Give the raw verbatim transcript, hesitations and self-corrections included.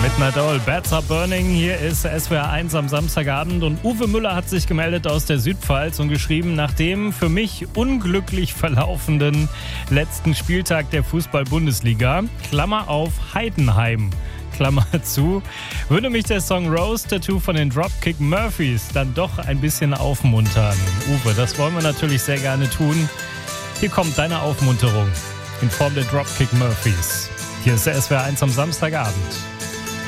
Midnight Oil, Bats Are Burning. Hier ist S W R eins am Samstagabend und Uwe Müller hat sich gemeldet aus der Südpfalz und geschrieben, nach dem für mich unglücklich verlaufenden letzten Spieltag der Fußball-Bundesliga, Klammer auf Heidenheim, Klammer zu, würde mich der Song Rose Tattoo von den Dropkick Murphys dann doch ein bisschen aufmuntern. Uwe, das wollen wir natürlich sehr gerne tun. Hier kommt deine Aufmunterung in Form der Dropkick Murphys. Hier ist der S W R eins am Samstagabend.